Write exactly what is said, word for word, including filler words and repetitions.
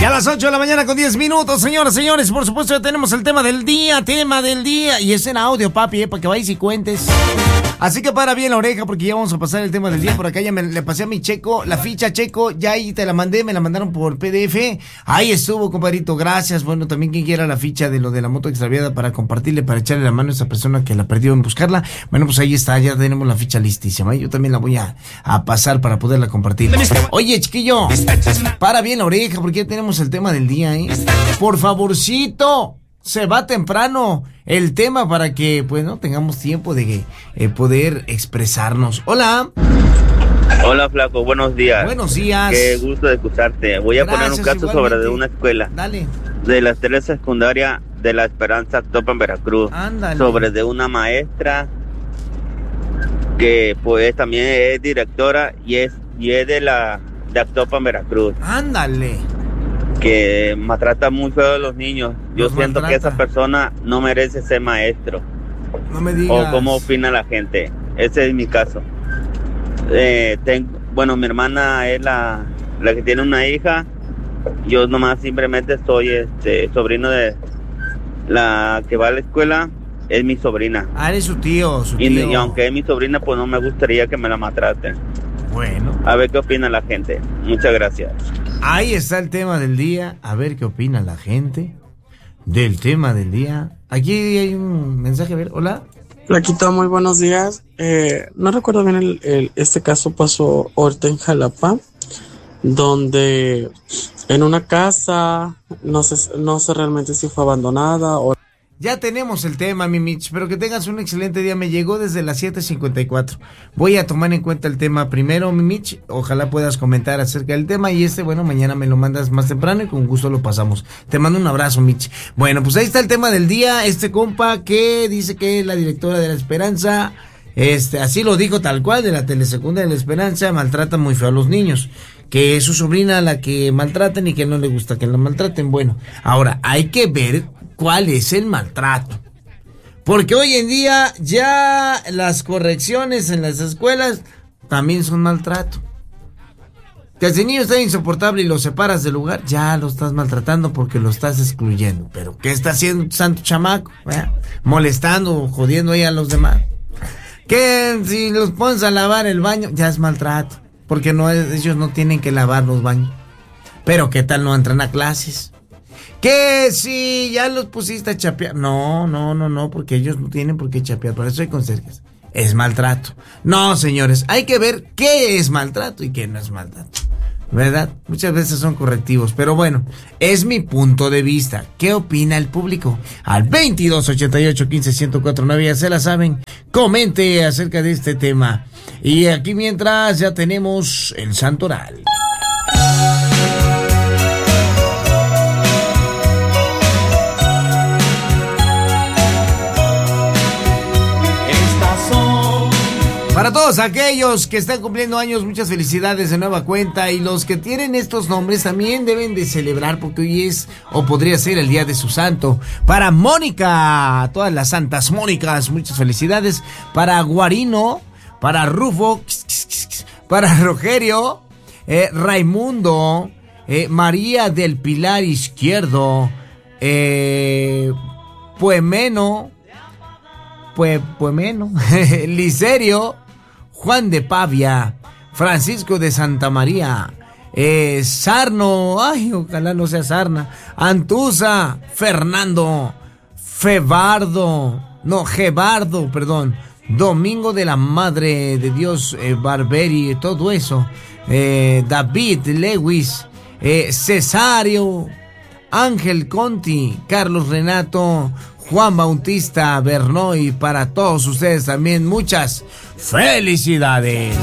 a las ocho de la mañana con diez minutos, señoras, señores, por supuesto ya tenemos el tema del día, tema del día, y es en audio, papi, eh, para que vayas y cuentes. Así que para bien la oreja porque ya vamos a pasar el tema del día. Por acá ya me le pasé a mi Checo, la ficha Checo, ya ahí te la mandé, me la mandaron por P D F. Ahí estuvo, compadrito, gracias. Bueno, también quien quiera la ficha de lo de la moto extraviada para compartirle, para echarle la mano a esa persona que la perdió en buscarla. Bueno, pues ahí está, ya tenemos la ficha listísima. Yo también la voy a, a pasar para poderla compartir. Oye, chiquillo, para bien la oreja porque ya tenemos el tema del día, ¿eh? Por favorcito, se va temprano el tema para que, pues, no tengamos tiempo de eh, poder expresarnos. Hola. Hola, flaco, buenos días. Buenos días. Qué gusto de escucharte. Voy a Gracias, poner un caso igualmente. sobre de una escuela. Dale. De la escuela secundaria de La Esperanza, Actopan, Veracruz. Ándale. Sobre de una maestra que, pues, también es directora y es, y es de la de Actopan, Veracruz. Ándale. Que maltrata muy feo a los niños. Yo Los siento maltrata. que esa persona no merece ser maestro. No me digas. O cómo opina la gente. Ese es mi caso. Eh, ten, bueno, mi hermana es la, la que tiene una hija. Yo nomás simplemente soy este sobrino de la que va a la escuela. Es mi sobrina. Ah, eres su tío, su Y, tío. y aunque es mi sobrina, pues no me gustaría que me la maltraten. Bueno. A ver qué opina la gente. Muchas gracias. Ahí está el tema del día. A ver qué opina la gente del tema del día. Aquí hay un mensaje, a ver, hola. Flaquito, muy buenos días. Eh, no recuerdo bien, el, el, este caso pasó ahorita en Jalapa, donde en una casa, no sé, no sé realmente si fue abandonada o... Ya tenemos el tema, mi Mitch, pero que tengas un excelente día. Me llegó desde las siete cincuenta y cuatro. Voy a tomar en cuenta el tema primero, mi Mitch. Ojalá puedas comentar acerca del tema y este, bueno, mañana me lo mandas más temprano y con gusto lo pasamos. Te mando un abrazo, Mitch. Bueno, pues ahí está el tema del día. Este compa que dice que es la directora de La Esperanza, este, así lo dijo tal cual, de la telesecundaria de La Esperanza, maltrata muy feo a los niños. Que es su sobrina la que maltratan y que no le gusta que la maltraten. Bueno, ahora hay que ver cuál es el maltrato. Porque hoy en día ya las correcciones en las escuelas también son maltrato. Que si el niño está insoportable y lo separas del lugar, ya lo estás maltratando porque lo estás excluyendo. Pero ¿qué está haciendo santo chamaco? ¿Eh? Molestando o jodiendo ahí a los demás. Que si los pones a lavar el baño, ya es maltrato. Porque no es, ellos no tienen que lavar los baños. Pero ¿qué tal no entran a clases? Que si ya los pusiste a chapear. No, no, no, no, porque ellos no tienen por qué chapear. Por eso hay conserjes. Es maltrato. No, señores, hay que ver qué es maltrato y qué no es maltrato. ¿Verdad? Muchas veces son correctivos. Pero bueno, es mi punto de vista. ¿Qué opina el público? Al veintidós ochenta y ocho quince ciento cuatro nueve, ya se la saben. Comente acerca de este tema. Y aquí mientras ya tenemos el santoral. Para todos aquellos que están cumpliendo años, muchas felicidades de nueva cuenta. Y los que tienen estos nombres también deben de celebrar porque hoy es o podría ser el día de su santo. Para Mónica, todas las santas Mónicas, muchas felicidades. Para Guarino, para Rufo, para Rogerio, eh, Raimundo, eh, María del Pilar Izquierdo, eh, Puemeno, Pue, Puemeno, Liserio, Juan de Pavia, Francisco de Santa María, eh, Sarno, ay, ojalá no sea Sarna, Antusa, Fernando, Febardo, no, Gebardo, perdón, Domingo de la Madre de Dios, eh, Barberi, todo eso, eh, David Lewis, eh, Cesario, Ángel Conti, Carlos Renato, Juan Bautista Bernoy, para todos ustedes también muchas felicidades.